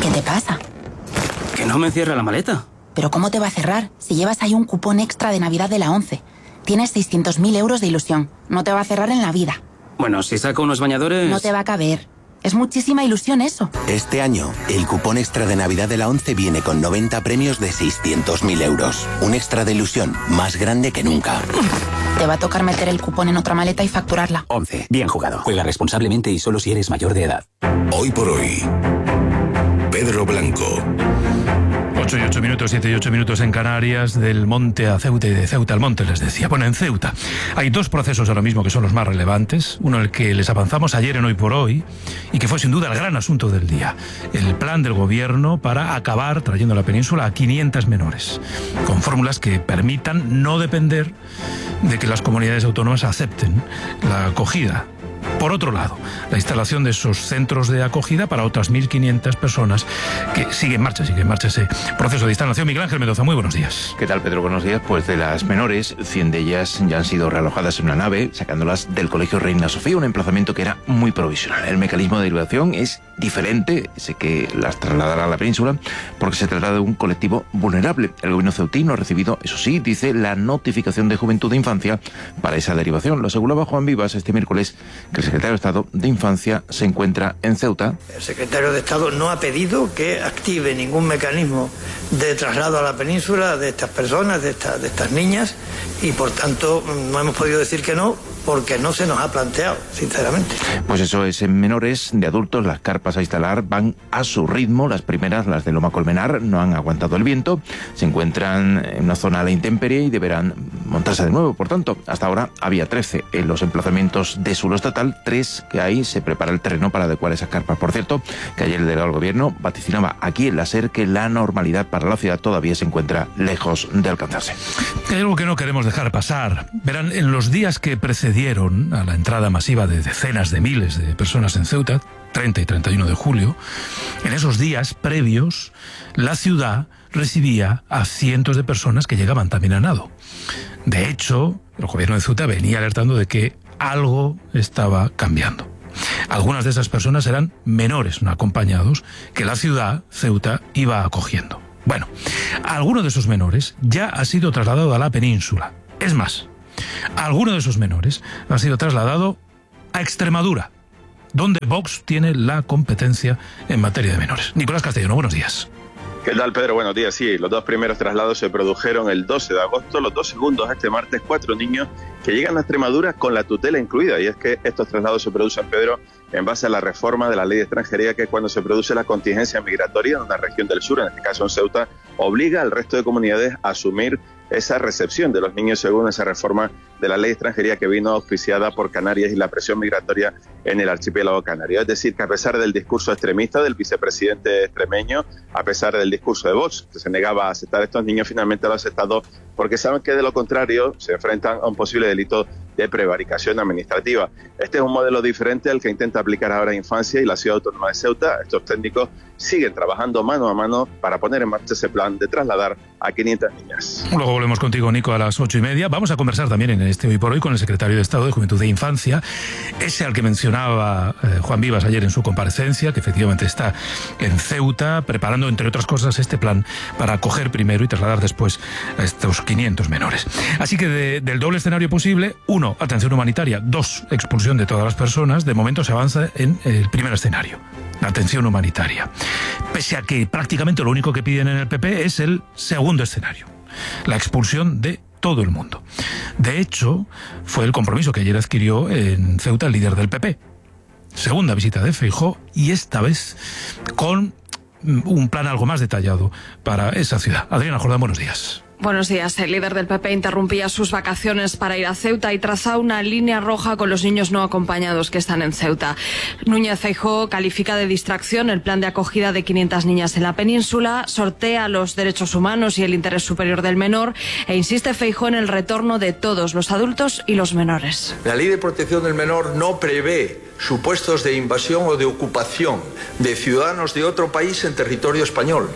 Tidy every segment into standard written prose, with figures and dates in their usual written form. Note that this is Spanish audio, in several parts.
¿Qué te pasa? Que no me cierra la maleta. ¿Pero cómo te va a cerrar? Si llevas ahí un cupón extra de Navidad de la ONCE. Tienes 600.000 euros de ilusión. No te va a cerrar en la vida. Bueno, si saco unos bañadores... No te va a caber. Es muchísima ilusión eso. Este año, el cupón extra de Navidad de la ONCE viene con 90 premios de 600.000 euros. Un extra de ilusión más grande que nunca. Te va a tocar meter el cupón en otra maleta y facturarla. 11. Bien jugado. Juega responsablemente y solo si eres mayor de edad. Hoy por hoy, Pedro Blanco. 8 y 8 minutos, 7 y 8 minutos en Canarias, del monte a Ceuta y de Ceuta al monte, les decía. Bueno, en Ceuta hay dos procesos ahora mismo que son los más relevantes. Uno, el que les avanzamos ayer en Hoy por Hoy, y que fue sin duda el gran asunto del día. El plan del gobierno para acabar trayendo a la península a 500 menores, con fórmulas que permitan no depender de que las comunidades autónomas acepten la acogida. Por otro lado, la instalación de esos centros de acogida para otras 1.500 personas que sigue en marcha ese proceso de instalación. Miguel Ángel Mendoza, muy buenos días. ¿Qué tal, Pedro? Buenos días. Pues de las menores, 100 de ellas ya han sido realojadas en una nave, sacándolas del Colegio Reina Sofía, un emplazamiento que era muy provisional. El mecanismo de derivación es diferente, ese que las trasladará a la península, porque se trata de un colectivo vulnerable. El gobierno ceutino ha recibido, eso sí, dice, la notificación de Juventud e Infancia para esa derivación. Lo aseguraba Juan Vivas este miércoles, que el secretario de Estado de Infancia se encuentra en Ceuta. El secretario de Estado no ha pedido que active ningún mecanismo de traslado a la península de estas personas, de estas niñas, y por tanto no hemos podido decir que no, porque no se nos ha planteado, sinceramente. Pues eso es, en menores, de adultos, las carpas a instalar van a su ritmo. Las primeras, las de Loma Colmenar, no han aguantado el viento, se encuentran en una zona a la intemperie y deberán montarse de nuevo. Por tanto, hasta ahora había 13 en los emplazamientos de suelo estatal, 3 que hay, se prepara el terreno para adecuar esas carpas. Por cierto, que ayer el delegado del gobierno vaticinaba aquí en la SER que la normalidad para la ciudad todavía se encuentra lejos de alcanzarse. Hay algo que no queremos dejar pasar. Verán, en los días que precedieron a la entrada masiva de decenas de miles de personas en Ceuta, 30 y 31 de julio, en esos días previos, la ciudad recibía a cientos de personas que llegaban también a nado. De hecho, el gobierno de Ceuta venía alertando de que algo estaba cambiando. Algunas de esas personas eran menores no acompañados que la ciudad, Ceuta, iba acogiendo. Bueno, alguno de esos menores ya ha sido trasladado a la península. Es más, alguno de esos menores ha sido trasladado a Extremadura, donde Vox tiene la competencia en materia de menores. Nicolás Castellano, buenos días. ¿Qué tal, Pedro? Buenos días. Sí, los dos primeros traslados se produjeron el 12 de agosto, los dos segundos este martes, 4 niños que llegan a Extremadura con la tutela incluida. Y es que estos traslados se producen, Pedro, en base a la reforma de la ley de extranjería, que cuando se produce la contingencia migratoria en una región del sur, en este caso en Ceuta, obliga al resto de comunidades a asumir esa recepción de los niños según esa reforma de la ley de extranjería que vino auspiciada por Canarias y la presión migratoria en el archipiélago canario. Es decir, que a pesar del discurso extremista del vicepresidente extremeño, a pesar del discurso de Vox, que se negaba a aceptar a estos niños, finalmente lo ha aceptado porque saben que de lo contrario se enfrentan a un posible delito de prevaricación administrativa. Este es un modelo diferente al que intenta aplicar ahora Infancia y la Ciudad Autónoma de Ceuta. Estos técnicos siguen trabajando mano a mano para poner en marcha ese plan de trasladar a 500 niñas. Luego volvemos contigo, Nico, a las 8:30. Vamos a conversar también en este Hoy por Hoy con el secretario de Estado de Juventud e Infancia, ese al que mencionaba Juan Vivas ayer en su comparecencia, que efectivamente está en Ceuta preparando, entre otras cosas, este plan para acoger primero y trasladar después a estos 500 menores. Así que del doble escenario posible, 1, atención humanitaria, 2, expulsión de todas las personas. De momento se avanza en el primer escenario, la atención humanitaria. Pese a que prácticamente lo único que piden en el PP es el segundo escenario, la expulsión de todo el mundo. De hecho, fue el compromiso que ayer adquirió en Ceuta el líder del PP. Segunda visita de Feijóo y esta vez con un plan algo más detallado para esa ciudad. Adriana Jordán, buenos días. Buenos días. El líder del PP interrumpía sus vacaciones para ir a Ceuta y trazaba una línea roja con los niños no acompañados que están en Ceuta. Núñez Feijóo califica de distracción el plan de acogida de 500 niñas en la península, sortea los derechos humanos y el interés superior del menor e insiste Feijóo en el retorno de todos los adultos y los menores. La Ley de Protección del Menor no prevé supuestos de invasión o de ocupación de ciudadanos de otro país en territorio español.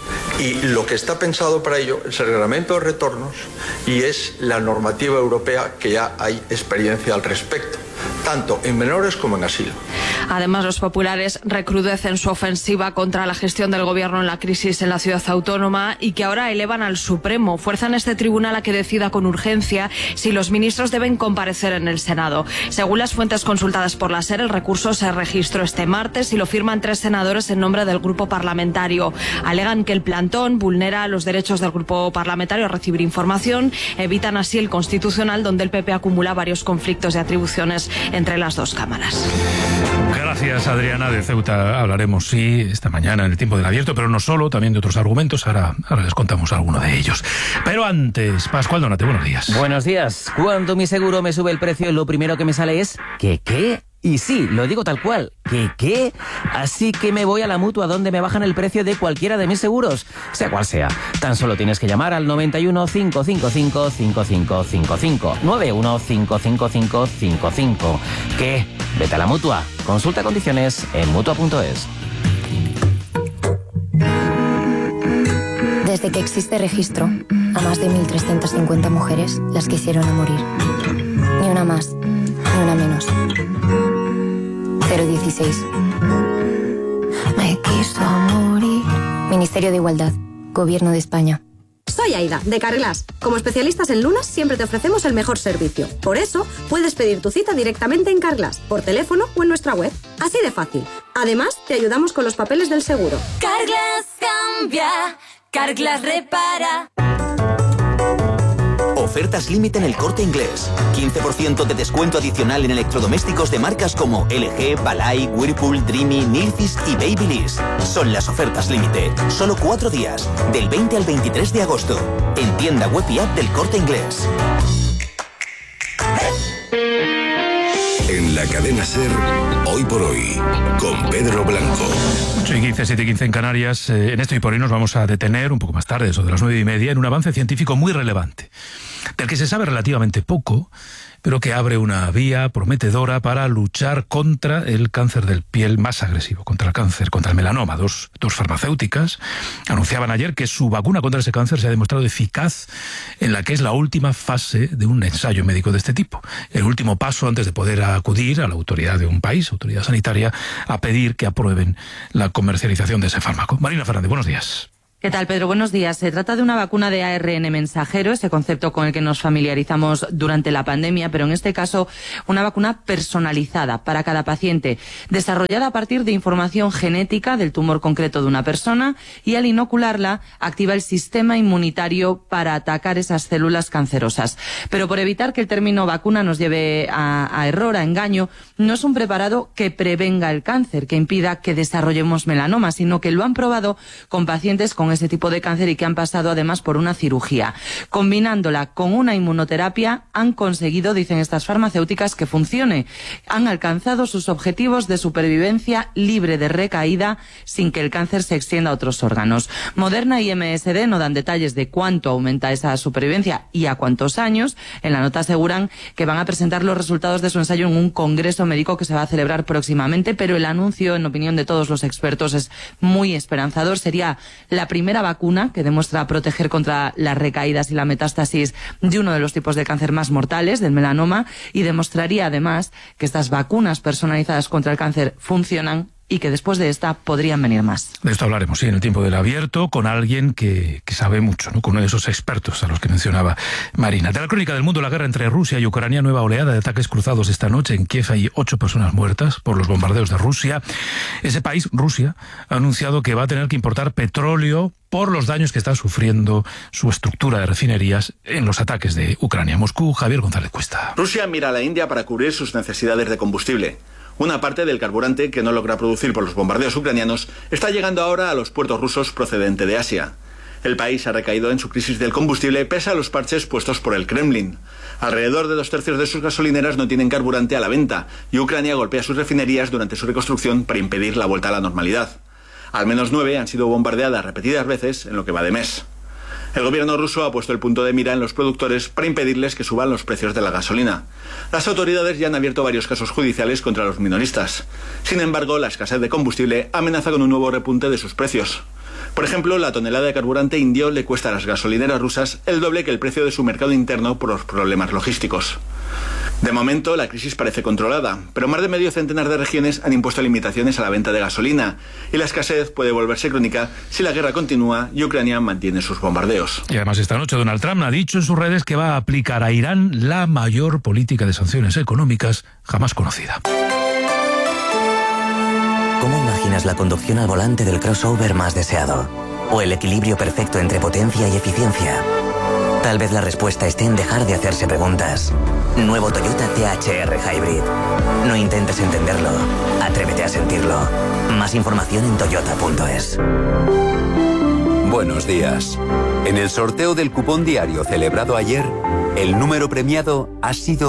Y lo que está pensado para ello es el reglamento de retornos y es la normativa europea, que ya hay experiencia al respecto. tanto en menores como en asilo. Además, los populares recrudecen su ofensiva contra la gestión del gobierno en la crisis en la ciudad autónoma y que ahora elevan al Supremo. Fuerzan este tribunal a que decida con urgencia si los ministros deben comparecer en el Senado. Según las fuentes consultadas por la SER, el recurso se registró este martes y lo firman 3 senadores en nombre del grupo parlamentario. Alegan que el plantón vulnera los derechos del grupo parlamentario a recibir información, evitan así el constitucional, donde el PP acumula varios conflictos de atribuciones entre las dos cámaras. Gracias, Adriana. De Ceuta hablaremos, sí, esta mañana en el Tiempo del Abierto, pero no solo, también de otros argumentos. Ahora les contamos alguno de ellos. Pero antes, Pascual Donate, buenos días. Buenos días. Cuando mi seguro me sube el precio, lo primero que me sale es ¿qué? Y sí, lo digo tal cual, ¿qué? Así que me voy a la Mutua, donde me bajan el precio de cualquiera de mis seguros, sea cual sea. Tan solo tienes que llamar al 91 555 5555. 91 555 55. ¿Qué? Vete a la Mutua. Consulta condiciones en Mutua.es. Desde que existe registro, a más de 1.350 mujeres las quisieron a morir. Ni una más, ni una menos. 016. Me quiso morir. Ministerio de Igualdad, Gobierno de España. Soy Aida, de Carglass. Como especialistas en lunas, siempre te ofrecemos el mejor servicio. Por eso, puedes pedir tu cita directamente en Carglass, por teléfono o en nuestra web. Así de fácil. Además, te ayudamos con los papeles del seguro. Carglass cambia, Carglass repara. Ofertas límite en El Corte Inglés. 15% de descuento adicional en electrodomésticos de marcas como LG, Balay, Whirlpool, Dreamy, Nilfisk y Babyliss. Son las ofertas límite. Solo 4 días, del 20 al 23 de agosto. En tienda web y app del Corte Inglés. En la cadena SER, Hoy por Hoy, con Pedro Blanco. 8:15, 7:15 en Canarias. En esto y por hoy nos vamos a detener un poco más tarde, eso de las 9:30, en un avance científico muy relevante, del que se sabe relativamente poco, pero que abre una vía prometedora para luchar contra el cáncer del piel más agresivo, contra el cáncer, contra el melanoma. Dos farmacéuticas anunciaban ayer que su vacuna contra ese cáncer se ha demostrado eficaz en la que es la última fase de un ensayo médico de este tipo. El último paso antes de poder acudir a la autoridad de un país, autoridad sanitaria, a pedir que aprueben la comercialización de ese fármaco. Marina Fernández, buenos días. ¿Qué tal, Pedro? Buenos días. Se trata de una vacuna de ARN mensajero, ese concepto con el que nos familiarizamos durante la pandemia, pero en este caso una vacuna personalizada para cada paciente, desarrollada a partir de información genética del tumor concreto de una persona, y al inocularla activa el sistema inmunitario para atacar esas células cancerosas. Pero por evitar que el término vacuna nos lleve a error, a engaño, no es un preparado que prevenga el cáncer, que impida que desarrollemos melanoma, sino que lo han probado con pacientes con ese tipo de cáncer y que han pasado además por una cirugía. Combinándola con una inmunoterapia han conseguido, dicen estas farmacéuticas, que funcione. Han alcanzado sus objetivos de supervivencia libre de recaída sin que el cáncer se extienda a otros órganos. Moderna y MSD no dan detalles de cuánto aumenta esa supervivencia y a cuántos años. En la nota aseguran que van a presentar los resultados de su ensayo en un congreso médico que se va a celebrar próximamente, pero el anuncio, en opinión de todos los expertos, es muy esperanzador. Sería la primera vacuna que demuestra proteger contra las recaídas y la metástasis de uno de los tipos de cáncer más mortales, del melanoma, y demostraría además que estas vacunas personalizadas contra el cáncer funcionan y que después de esta podrían venir más. De esto hablaremos, sí, en el Tiempo del Abierto, con alguien que sabe mucho, ¿no? Con uno de esos expertos a los que mencionaba Marina. De la crónica del mundo, la guerra entre Rusia y Ucrania, nueva oleada de ataques cruzados esta noche en Kiev. Hay 8 personas muertas por los bombardeos de Rusia. Ese país, Rusia, ha anunciado que va a tener que importar petróleo por los daños que está sufriendo su estructura de refinerías en los ataques de Ucrania. Moscú, Javier González Cuesta. Rusia mira a la India para cubrir sus necesidades de combustible. Una parte del carburante que no logra producir por los bombardeos ucranianos está llegando ahora a los puertos rusos procedente de Asia. El país ha recaído en su crisis del combustible pese a los parches puestos por el Kremlin. Alrededor de 2/3 de sus gasolineras no tienen carburante a la venta y Ucrania golpea sus refinerías durante su reconstrucción para impedir la vuelta a la normalidad. Al menos 9 han sido bombardeadas repetidas veces en lo que va de mes. El gobierno ruso ha puesto el punto de mira en los productores para impedirles que suban los precios de la gasolina. Las autoridades ya han abierto varios casos judiciales contra los minoristas. Sin embargo, la escasez de combustible amenaza con un nuevo repunte de sus precios. Por ejemplo, la tonelada de carburante indio le cuesta a las gasolineras rusas el doble que el precio de su mercado interno por los problemas logísticos. De momento, la crisis parece controlada, pero más de medio centenar de regiones han impuesto limitaciones a la venta de gasolina, y la escasez puede volverse crónica si la guerra continúa y Ucrania mantiene sus bombardeos. Y además esta noche Donald Trump ha dicho en sus redes que va a aplicar a Irán la mayor política de sanciones económicas jamás conocida. ¿Cómo imaginas la conducción al volante del crossover más deseado? ¿O el equilibrio perfecto entre potencia y eficiencia? Tal vez la respuesta esté en dejar de hacerse preguntas. Nuevo Toyota THR Hybrid. No intentes entenderlo, atrévete a sentirlo. Más información en toyota.es. Buenos días. En el sorteo del cupón diario celebrado ayer, el número premiado ha sido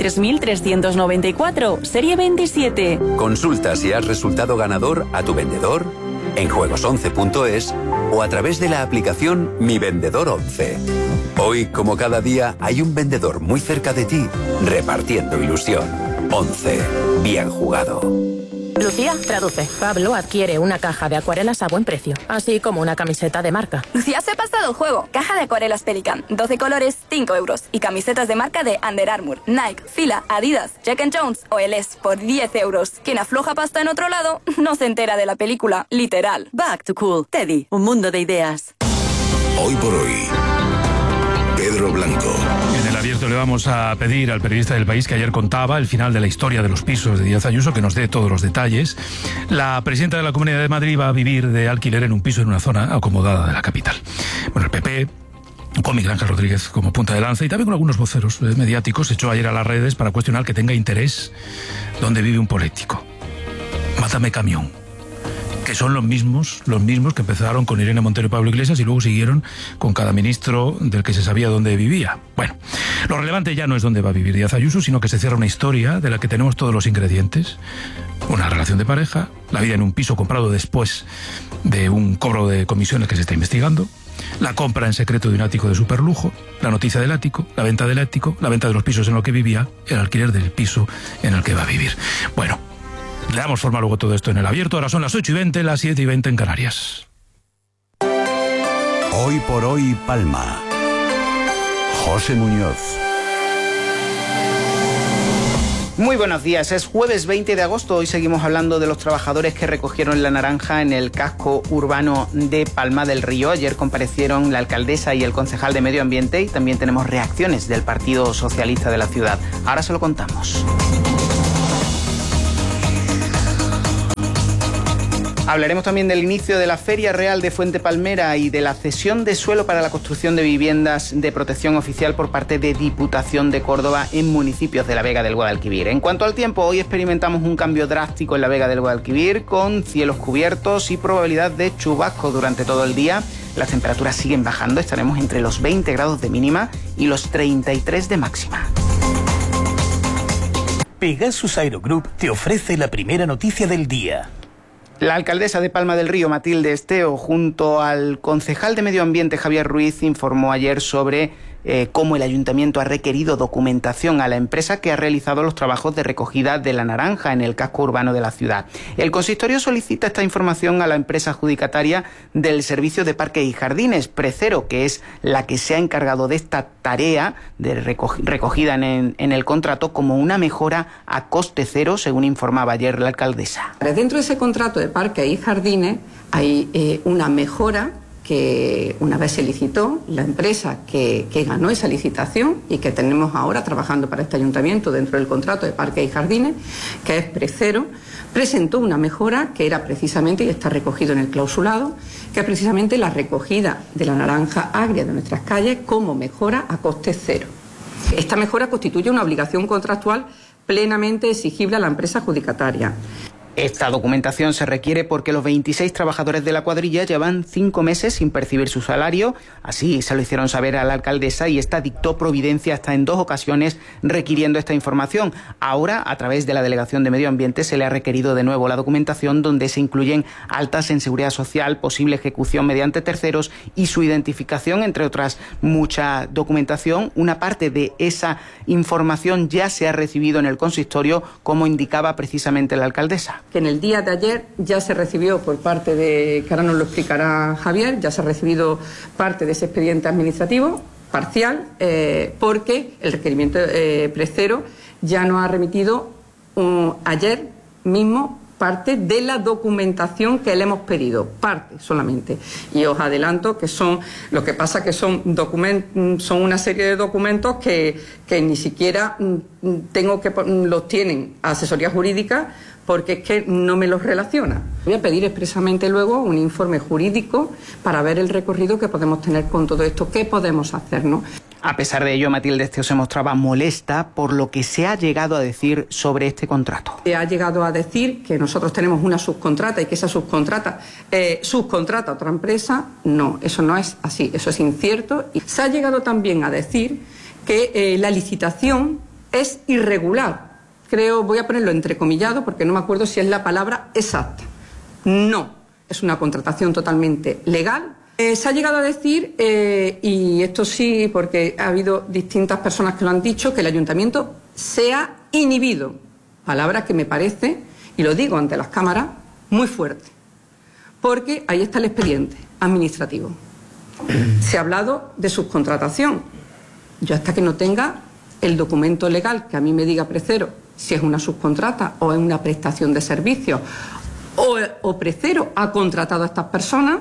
93.394, serie 27. Consulta si has resultado ganador a tu vendedor, en juegos11.es o a través de la aplicación Mi Vendedor 11. Hoy, como cada día, hay un vendedor muy cerca de ti, repartiendo ilusión. 11. Bien jugado. Lucía, traduce. Pablo adquiere una caja de acuarelas a buen precio, así como una camiseta de marca. Lucía se ha pasado el juego. Caja de acuarelas Pelican, 12 colores, 5 euros. Y camisetas de marca de Under Armour, Nike, Fila, Adidas, Jack & Jones o LS por 10 euros. Quien afloja pasta en otro lado no se entera de la película, literal. Back to Cool. Teddy, un mundo de ideas. Hoy por hoy, Pedro Blanco. En el abierto le vamos a pedir al periodista del País que ayer contaba el final de la historia de los pisos de Díaz Ayuso que nos dé todos los detalles. La presidenta de la Comunidad de Madrid va a vivir de alquiler en un piso en una zona acomodada de la capital. Bueno, el PP, con Miguel Ángel Rodríguez como punta de lanza y también con algunos voceros mediáticos, se echó ayer a las redes para cuestionar que tenga interés donde vive un político. Mátame camión. Que son los mismos que empezaron con Irene Montero y Pablo Iglesias y luego siguieron con cada ministro del que se sabía dónde vivía. Bueno, lo relevante ya no es dónde va a vivir Díaz Ayuso, sino que se cierra una historia de la que tenemos todos los ingredientes. Una relación de pareja, la vida en un piso comprado después de un cobro de comisiones que se está investigando, la compra en secreto de un ático de superlujo, la noticia del ático, la venta del ático, la venta de los pisos en los que vivía, el alquiler del piso en el que va a vivir. Bueno, le damos forma luego todo esto en el abierto. Ahora son las 8:20, las 7:20 en Canarias. Hoy por hoy, Palma. José Muñoz. Muy buenos días, es jueves 20 de agosto, hoy seguimos hablando de los trabajadores que recogieron la naranja en el casco urbano de Palma del Río. Ayer comparecieron la alcaldesa y el concejal de Medio Ambiente y también tenemos reacciones del Partido Socialista de la ciudad. Ahora se lo contamos. Hablaremos también del inicio de la Feria Real de Fuente Palmera y de la cesión de suelo para la construcción de viviendas de protección oficial por parte de Diputación de Córdoba en municipios de la Vega del Guadalquivir. En cuanto al tiempo, hoy experimentamos un cambio drástico en la Vega del Guadalquivir con cielos cubiertos y probabilidad de chubasco durante todo el día. Las temperaturas siguen bajando, estaremos entre los 20 grados de mínima y los 33 de máxima. Pegasus Aerogroup te ofrece la primera noticia del día. La alcaldesa de Palma del Río, Matilde Esteo, junto al concejal de Medio Ambiente, Javier Ruiz, informó ayer sobre cómo el ayuntamiento ha requerido documentación a la empresa que ha realizado los trabajos de recogida de la naranja en el casco urbano de la ciudad. El consistorio solicita esta información a la empresa adjudicataria del servicio de parques y jardines, Precero, que es la que se ha encargado de esta tarea de recogida en el contrato como una mejora a coste cero, según informaba ayer la alcaldesa. Dentro de ese contrato de parques y jardines hay una mejora que una vez se licitó, la empresa que ganó esa licitación y que tenemos ahora trabajando para este ayuntamiento dentro del contrato de parques y jardines, que es Precero, presentó una mejora que era precisamente, y está recogido en el clausulado, que es precisamente la recogida de la naranja agria de nuestras calles como mejora a coste cero. Esta mejora constituye una obligación contractual plenamente exigible a la empresa adjudicataria. Esta documentación se requiere porque los 26 trabajadores de la cuadrilla llevan 5 meses sin percibir su salario. Así se lo hicieron saber a la alcaldesa y esta dictó providencia hasta en 2 ocasiones requiriendo esta información. Ahora, a través de la Delegación de Medio Ambiente, se le ha requerido de nuevo la documentación donde se incluyen altas en seguridad social, posible ejecución mediante terceros y su identificación, entre otras mucha documentación. Una parte de esa información ya se ha recibido en el consistorio, como indicaba precisamente la alcaldesa. Que en el día de ayer ya se recibió por parte de, que ahora nos lo explicará Javier, ya se ha recibido parte de ese expediente administrativo parcial, porque el requerimiento Precero ya nos ha remitido ayer mismo parte de la documentación que le hemos pedido, parte solamente. Y os adelanto que son una serie de documentos que ni siquiera los tienen asesoría jurídica, porque es que no me los relaciona. Voy a pedir expresamente luego un informe jurídico para ver el recorrido que podemos tener con todo esto, qué podemos hacer, ¿no? A pesar de ello, Matilde Esteo se mostraba molesta por lo que se ha llegado a decir sobre este contrato. Se ha llegado a decir que nosotros tenemos una subcontrata y que esa subcontrata a otra empresa. No, eso no es así, eso es incierto. Y se ha llegado también a decir que la licitación es irregular. Creo, voy a ponerlo entrecomillado porque no me acuerdo si es la palabra exacta. No, es una contratación totalmente legal. Se ha llegado a decir, y esto sí, porque ha habido distintas personas que lo han dicho, que el ayuntamiento se ha inhibido. Palabra que me parece, y lo digo ante las cámaras, muy fuerte. Porque ahí está el expediente administrativo. Se ha hablado de subcontratación. Yo hasta que no tenga el documento legal que a mí me diga Precero si es una subcontrata o es una prestación de servicios o Precero ha contratado a estas personas,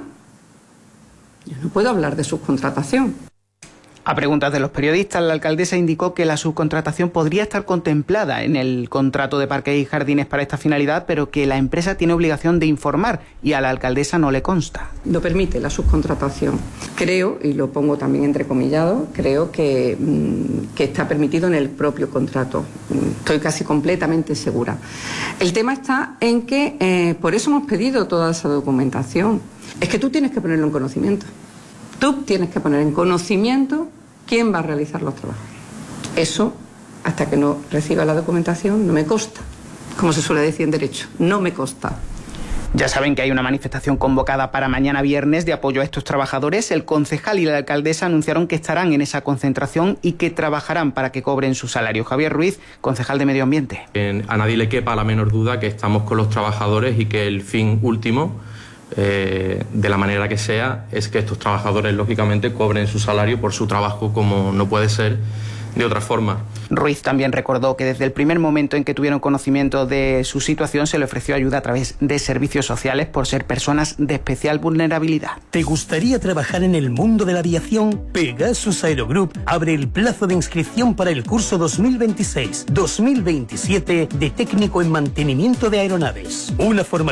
yo no puedo hablar de subcontratación. A preguntas de los periodistas, la alcaldesa indicó que la subcontratación podría estar contemplada en el contrato de parques y jardines para esta finalidad, pero que la empresa tiene obligación de informar y a la alcaldesa no le consta. Lo permite la subcontratación. Creo, y lo pongo también entrecomillado, creo que está permitido en el propio contrato. Estoy casi completamente segura. El tema está en que por eso hemos pedido toda esa documentación. Es que tú tienes que ponerlo en conocimiento. Tú tienes que poner en conocimiento quién va a realizar los trabajos. Eso, hasta que no reciba la documentación, no me consta. Como se suele decir en derecho, no me consta. Ya saben que hay una manifestación convocada para mañana viernes de apoyo a estos trabajadores. El concejal y la alcaldesa anunciaron que estarán en esa concentración y que trabajarán para que cobren su salario. Javier Ruiz, concejal de Medio Ambiente. A nadie le quepa la menor duda que estamos con los trabajadores y que el fin último, de la manera que sea, es que estos trabajadores lógicamente cobren su salario por su trabajo, como no puede ser de otra forma. Ruiz también recordó que desde el primer momento en que tuvieron conocimiento de su situación se le ofreció ayuda a través de servicios sociales por ser personas de especial vulnerabilidad. ¿Te gustaría trabajar en el mundo de la aviación? Pegasus Aerogroup abre el plazo de inscripción para el curso 2026-2027 de técnico en mantenimiento de aeronaves. Una formación